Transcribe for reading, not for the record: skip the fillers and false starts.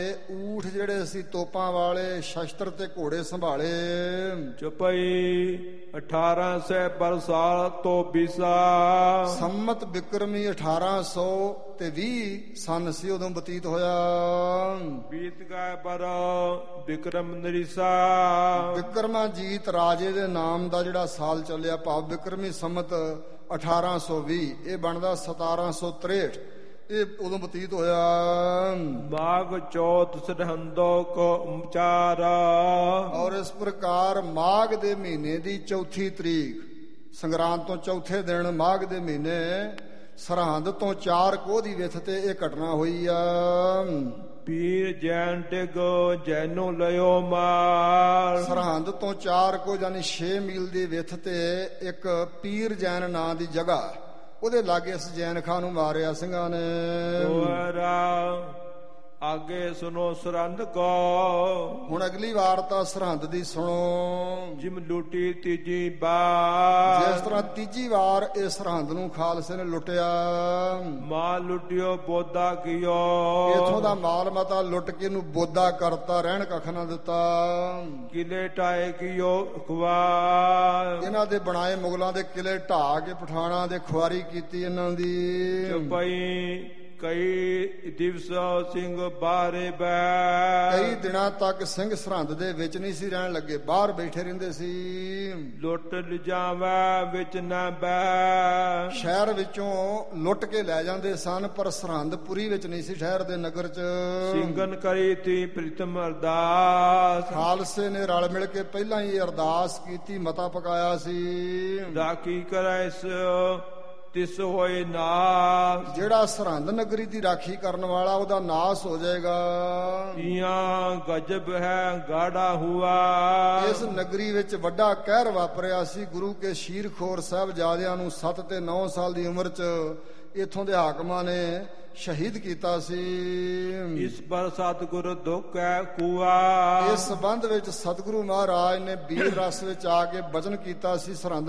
ਊਠ ਜਿਹੜੇ ਸੀ ਤੋਪਾਂ ਵਾਲੇ, ਸ਼ਸਤਰ ਤੇ ਘੋੜੇ ਸੰਭਾਲੇ। ਚਪਈ 1800 ਬਰਸਾਲ ਤੋਂ ਬੀਸਾ। ਸੰਮਤ ਬਿਕਰਮੀ 1820 ਸੰਨ ਸੀ ਉਦੋਂ ਬਤੀਤ ਹੋਇਆ। ਬੀਤ ਗਏ ਪਰ ਬਿਕਰਮ ਨਰੀਸਾ। ਬਿਕਰਮਾਜੀਤ ਰਾਜੇ ਦੇ ਨਾਮ ਦਾ ਜਿਹੜਾ ਸਾਲ ਚੱਲਿਆ, ਭਾਵ ਬਿਕਰਮੀ ਸੰਮਤ 1820, ਇਹ ਬਣਦਾ 1763। ਇਹ ਉਦੋਂ ਬਤੀਤ ਹੋਇਆ। ਮਾਘ ਚੌਥ ਸਰਹੰਦੋ ਕੋ ਉਪਚਾਰ। ਔਰ ਇਸ ਪ੍ਰਕਾਰ ਮਾਘ ਦੇ ਮਹੀਨੇ ਦੀ ਚੌਥੀ ਤਰੀਕ, ਸੰਗਰਾਂਦ ਤੋਂ ਚੌਥੇ ਦਿਨ ਮਾਘ ਦੇ ਮਹੀਨੇ ਸਰਹੰਦ ਤੋਂ 4 ਕੋਹ ਦੀ ਵਿੱਥ ਤੇ ਇਹ ਘਟਨਾ ਹੋਈ ਆ। ਪੀਰ ਜੈਨ ਟਿਗ ਜੈਨੋ ਲਿਓ ਮਾਰ। ਸਰਹੰਦ ਤੋਂ 4 ਕੋਹ ਯਾਨੀ 6 ਮੀਲ ਦੀ ਵਿੱਥ ਤੇ ਇੱਕ ਪੀਰ ਜੈਨ ਨਾਂ ਦੀ ਜਗ੍ਹਾ, ਉਹਦੇ ਲਾਗੇ ਇਸ ਜੈਨ ਖਾਂ ਨੂੰ ਮਾਰਿਆ ਸਿੰਘਾਂ ਨੇ। ਆਗੇ ਸੁਨੋ ਸਰਹੰਦ ਕੋ। ਹੁਣ ਅਗਲੀ ਵਾਰ ਤਾਂ ਸਰਹੰਦ ਦੀ ਸੁਣੋ। ਜਿਮ ਲੁੱਟੀ ਤੀਜੀ ਬਾਰ। ਜਿਸ ਤਰ੍ਹਾਂ ਤੀਜੀ ਵਾਰ ਇਹ ਸਰਹੰਦ ਨੂੰ ਖਾਲਸੇ ਨੇ ਲੁੱਟਿਆ। ਮਾਲ ਲੁੱਟਿਓ ਬੋਦਾ ਕੀਓ। ਇਥੋਂ ਦਾ ਮਾਲ ਮਤਾ ਲੁੱਟ ਕੇ ਇਹਨੂੰ ਬੋਦਾ ਕਰਤਾ, ਰਹਿਣ ਕੱਖ ਨਾ ਦਿੱਤਾ। ਕਿਲੇ ਟਾਏ ਕੀਓ ਖਵਾ। ਇਹਨਾਂ ਦੇ ਬਣਾਏ ਮੁਗਲਾਂ ਦੇ ਕਿਲੇ ਢਾਹ ਕੇ ਪਠਾਣਾ ਦੇ ਖੁਆਰੀ ਕੀਤੀ ਇਹਨਾਂ ਦੀ। ਚਪਈ ਕਈ ਦਿਵਸ ਸਿੰਘ ਬਾਰੇ ਬੈ। ਕਈ ਦਿਨਾਂ ਤੱਕ ਸਿੰਘ ਸਰਹੰਦ ਦੇ ਵਿੱਚ ਨਹੀਂ ਸੀ ਰਹਿਣ ਲੱਗੇ, ਬਾਹਰ ਬੈਠੇ ਰਹਿੰਦੇ ਸੀ। ਲੁੱਟ ਲਿਜਾਵੈ ਵਿੱਚ ਨਾ ਬੈ। ਸ਼ਹਿਰ ਵਿੱਚੋਂ ਲੁੱਟ ਕੇ ਲੈ ਜਾਂਦੇ ਸਨ, ਪਰ ਸਰਹੰਦਪੁਰੀ ਵਿੱਚ ਨਹੀਂ ਸੀ, ਸ਼ਹਿਰ ਦੇ ਨਗਰ 'ਚ। ਸਿੰਘਨ ਕਰੀ ਤੀ ਪ੍ਰੀਤਮ ਅਰਦਾਸ। ਖਾਲਸੇ ਨੇ ਰਲ ਮਿਲ ਕੇ ਪਹਿਲਾਂ ਹੀ ਅਰਦਾਸ ਕੀਤੀ, ਮਤਾ ਪਕਾਇਆ ਸੀ। ਰਾਖੀ ਕਰੈ ਇਸ ਤਿਸ ਹੋਏ ਨਾਸ। ਜਿਹੜਾ ਸਰਹੰਦ ਨਗਰੀ ਦੀ ਰਾਖੀ ਕਰਨ ਵਾਲਾ, ਉਹਦਾ ਨਾਸ ਹੋ ਜਾਏਗਾ। ਇਆਂ ਗਜਬ ਹੈ ਗਾੜਾ ਹੁਆ। ਇਸ ਨਗਰੀ ਵਿੱਚ ਵੱਡਾ ਕਹਿਰ ਵਾਪਰਿਆ ਸੀ। ਗੁਰੂ ਕੇ ਸ਼ੀਰਖੋਰ ਸਾਹਿਬਜ਼ਾਦਿਆਂ ਨੂੰ 7 ਤੇ 9 ਸਾਲ ਦੀ ਉਮਰ 'ਚ ਇਥੋਂ ਦੇ ਹਾਕਮਾਂ ਨੇ ਸ਼ਹੀਦ ਕੀਤਾ ਸੀ। ਇਸ ਪਰ ਸਤਿਗੁਰ ਦੁੱਖ ਹੈ ਕੁਆ। ਇਸ ਸੰਬੰਧ ਵਿੱਚ ਸਤਿਗੁਰੂ ਮਹਾਰਾਜ ਨੇ ਬੀਰ ਰਸ ਵਿੱਚ ਆ ਕੇ ਬਚਨ ਕੀਤਾ ਸੀ। ਸਰਹੰਦ